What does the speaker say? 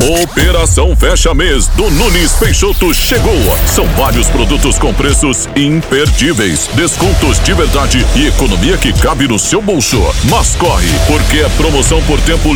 Operação Fecha Mês do Nunes Peixoto chegou. São vários produtos com preços imperdíveis, descontos de verdade e economia que cabe no seu bolso. Mas corre, porque é promoção por tempo